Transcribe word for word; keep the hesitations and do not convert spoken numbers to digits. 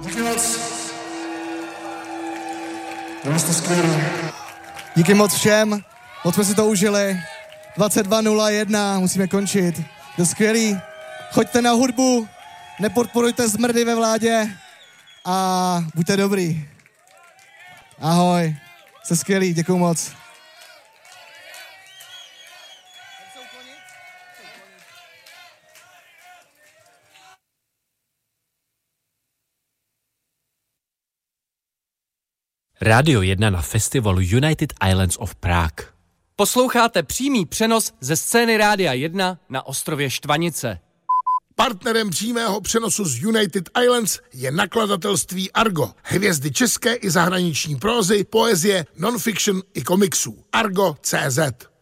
Díky moc. Byli jste skvělí. Díky moc všem, moc jsme si to užili. dvacet dva nula jedna, musíme končit. To skvělý. Choďte na hudbu, nepodporujte zmrdy ve vládě a buďte dobrý. Ahoj, jste skvělý, děkuju moc. Rádio jedna na festivalu United Islands of Prague. Posloucháte přímý přenos ze scény Rádia jedna na ostrově Štvanice. Partnerem přímého přenosu z United Islands je nakladatelství Argo. Hvězdy české i zahraniční prózy, poezie, non-fiction i komiksů. Argo tečka cé zet